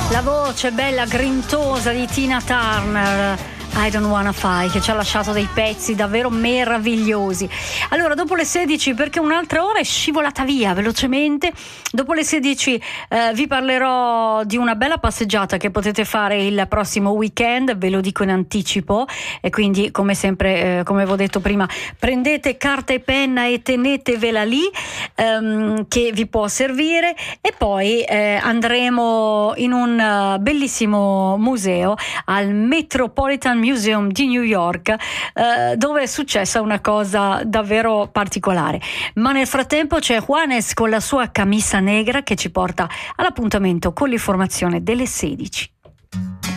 La voce bella grintosa di Tina Turner, I Don't Wanna Fight, che ci ha lasciato dei pezzi davvero meravigliosi. Allora, dopo le 16, perché un'altra ora è scivolata via velocemente, dopo le 16 vi parlerò di una bella passeggiata che potete fare il prossimo weekend, ve lo dico in anticipo, e quindi come sempre, come avevo detto prima, prendete carta e penna e tenetevela lì, che vi può servire, e poi andremo in un bellissimo museo, al Metropolitan Museum di New York, dove è successa una cosa davvero particolare. Ma nel frattempo c'è Juanes con la sua camisa negra che ci porta all'appuntamento con l'informazione delle 16.